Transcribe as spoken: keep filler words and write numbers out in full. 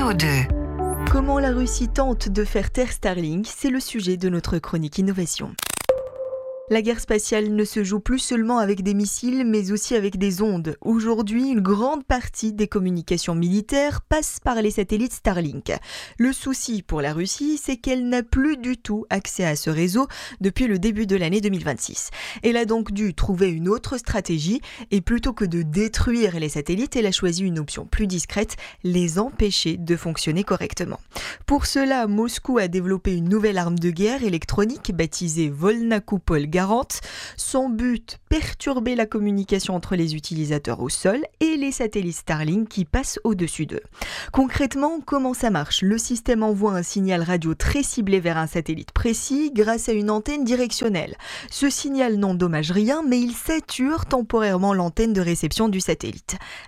C O deux. Comment la Russie tente de faire taire Starlink, c'est le sujet de notre chronique innovation. La guerre spatiale ne se joue plus seulement avec des missiles, mais aussi avec des ondes. Aujourd'hui, une grande partie des communications militaires passe par les satellites Starlink. Le souci pour la Russie, c'est qu'elle n'a plus du tout accès à ce réseau depuis le début de l'année deux mille vingt-six. Elle a donc dû trouver une autre stratégie et plutôt que de détruire les satellites, elle a choisi une option plus discrète, les empêcher de fonctionner correctement. Pour cela, Moscou a développé une nouvelle arme de guerre électronique baptisée Volna-Kupol Garante. Son but, perturber la communication entre les utilisateurs au sol et les satellites Starlink qui passent au-dessus d'eux. Concrètement, comment ça marche ? Le système envoie un signal radio très ciblé vers un satellite précis grâce à une antenne directionnelle. Ce signal n'endommage rien, mais il sature temporairement l'antenne de réception du satellite.